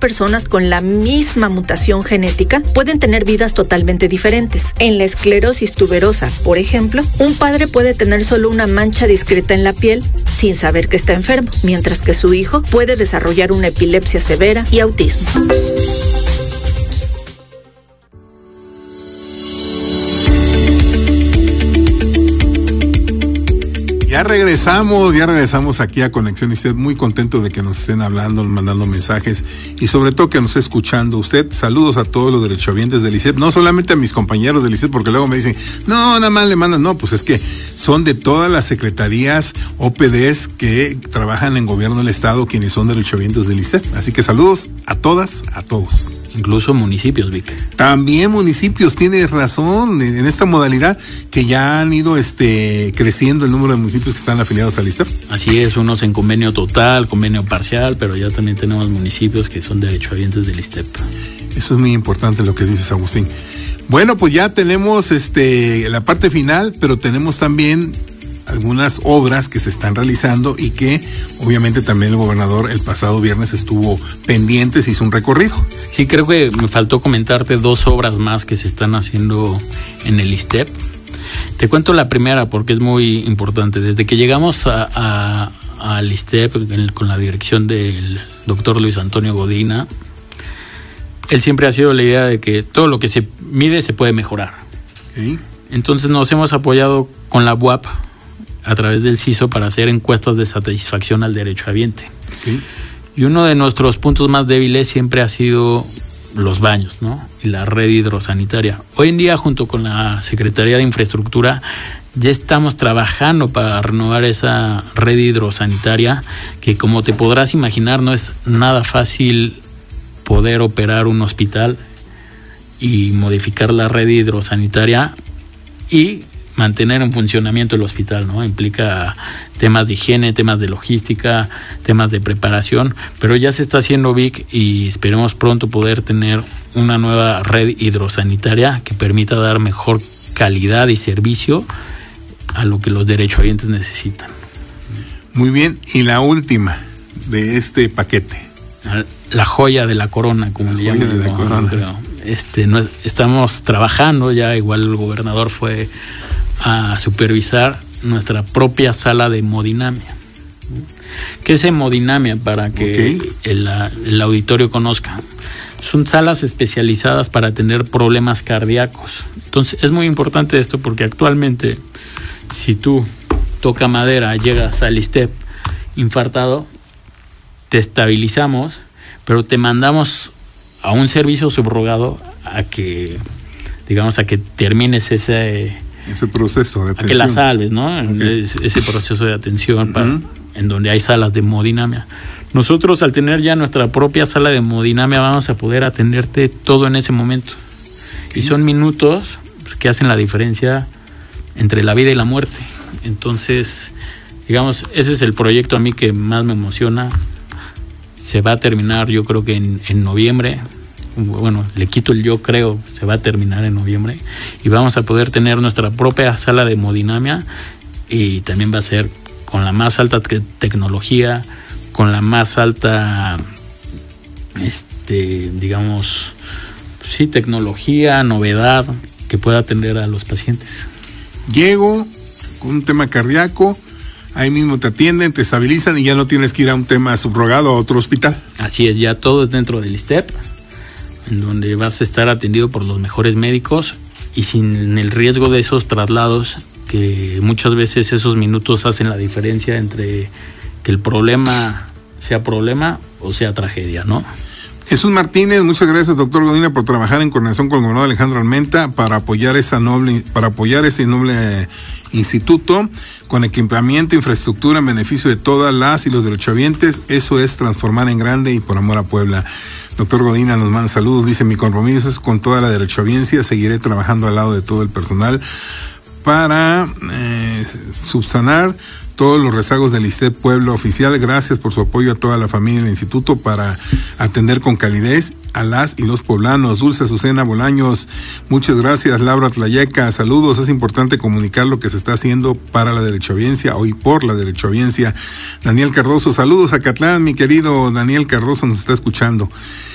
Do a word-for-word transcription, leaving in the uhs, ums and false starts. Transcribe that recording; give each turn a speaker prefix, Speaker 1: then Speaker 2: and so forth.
Speaker 1: personas con la misma mutación genética pueden tener vidas totalmente diferentes. En la esclerosis tuberosa, por ejemplo, un padre puede tener solo una mancha discreta en la piel sin saber que está enfermo, mientras que su hijo puede desarrollar una epilepsia severa y autismo.
Speaker 2: Ya regresamos, ya regresamos aquí a Conexión ISTEP, muy contento de que nos estén hablando, mandando mensajes y sobre todo que nos esté escuchando usted. Saludos a todos los derechohabientes del ISTEP, no solamente a mis compañeros del ISTEP, porque luego me dicen, no, nada más le mandan, no, pues es que son de todas las secretarías O P Ds que trabajan en gobierno del estado quienes son derechohabientes del ISTEP. Así que saludos a todas, a todos.
Speaker 3: Incluso municipios, Vic.
Speaker 2: También municipios, tienes razón, en esta modalidad que ya han ido este creciendo el número de municipios que están afiliados al ISTEP.
Speaker 3: Así es, unos en convenio total, convenio parcial, pero ya también tenemos municipios que son derechohabientes del ISTEP.
Speaker 2: Eso es muy importante lo que dices, Agustín. Bueno, pues ya tenemos este la parte final, pero tenemos también algunas obras que se están realizando y que obviamente también el gobernador el pasado viernes estuvo pendientes, hizo un recorrido.
Speaker 3: Sí, creo que me faltó comentarte dos obras más que se están haciendo en el ISTEP. Te cuento la primera porque es muy importante. Desde que llegamos a, a, al ISTEP con la dirección del doctor Luis Antonio Godina, él siempre ha sido la idea de que todo lo que se mide se puede mejorar.
Speaker 2: ¿Sí?
Speaker 3: Entonces nos hemos apoyado con la U A P a través del C I S O para hacer encuestas de satisfacción al derechohabiente.
Speaker 2: ¿Sí?
Speaker 3: Y uno de nuestros puntos más débiles siempre ha sido los baños, ¿no? Y la red hidrosanitaria. Hoy en día, junto con la Secretaría de Infraestructura, ya estamos trabajando para renovar esa red hidrosanitaria, que como te podrás imaginar, no es nada fácil poder operar un hospital y modificar la red hidrosanitaria y mantener en funcionamiento el hospital, ¿no? Implica temas de higiene, temas de logística, temas de preparación, pero ya se está haciendo, Vic, y esperemos pronto poder tener una nueva red hidrosanitaria que permita dar mejor calidad y servicio a lo que los derechohabientes necesitan.
Speaker 2: Muy bien, y la última de este paquete.
Speaker 3: La joya de la corona, como
Speaker 2: la
Speaker 3: le llaman.
Speaker 2: De la corona.
Speaker 3: Creo. Este, no, estamos trabajando, ya igual el gobernador fue a supervisar nuestra propia sala de hemodinamia. ¿Qué es hemodinamia? Para que okay. el, el auditorio conozca. Son salas especializadas para atender problemas cardíacos. Entonces es muy importante esto porque actualmente si tú toca madera, llegas al ISTEP infartado, te estabilizamos, pero te mandamos a un servicio subrogado a que, digamos, a que termines ese
Speaker 2: ese proceso de atención.
Speaker 3: A que la salves, ¿no?
Speaker 2: Okay.
Speaker 3: Ese proceso de atención uh-huh. para, en donde hay salas de hemodinamia. Nosotros, al tener ya nuestra propia sala de hemodinamia, vamos a poder atenderte todo en ese momento. Okay. Y son minutos que hacen la diferencia entre la vida y la muerte. Entonces, digamos, ese es el proyecto a mí que más me emociona. Se va a terminar, yo creo que en, en noviembre. Bueno, le quito el yo creo, se va a terminar en noviembre y vamos a poder tener nuestra propia sala de hemodinamia y también va a ser con la más alta te- tecnología, con la más alta, este, digamos, sí, tecnología, novedad que pueda atender a los pacientes.
Speaker 2: Llego con un tema cardíaco, ahí mismo te atienden, te estabilizan y ya no tienes que ir a un tema subrogado a otro hospital.
Speaker 3: Así es, ya todo es dentro del ISTEP, en donde vas a estar atendido por los mejores médicos y sin el riesgo de esos traslados, que muchas veces esos minutos hacen la diferencia entre que el problema sea problema o sea tragedia, ¿no?
Speaker 2: Jesús Martínez, muchas gracias, doctor Godina, por trabajar en coordinación con el gobernador Alejandro Armenta para apoyar esa noble, para apoyar ese noble instituto con equipamiento e infraestructura en beneficio de todas las y los derechohabientes. Eso es transformar en grande y por amor a Puebla. Doctor Godina nos manda saludos, dice: mi compromiso es con toda la derechohabiencia, seguiré trabajando al lado de todo el personal para eh, subsanar todos los rezagos del ISTEP Puebla Oficial. Gracias por su apoyo a toda la familia del instituto para atender con calidez a las y los poblanos. Dulce Azucena Bolaños, muchas gracias. Laura Tlayeca, saludos. Es importante comunicar lo que se está haciendo para la derechohabiencia, hoy por la derechohabiencia. Daniel Cardoso, saludos a Catlán, mi querido Daniel Cardoso nos está escuchando.